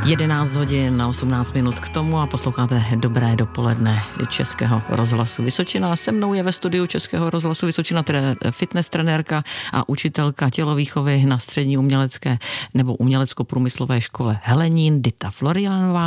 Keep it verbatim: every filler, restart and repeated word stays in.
jedenáct hodin na osmnáct minut k tomu a posloucháte Dobré dopoledne Českého rozhlasu Vysočina. Se mnou je ve studiu Českého rozhlasu Vysočina tre, fitness trenérka a učitelka tělovýchovy na střední umělecké nebo umělecko-průmyslové škole Helenín Dita Florianová.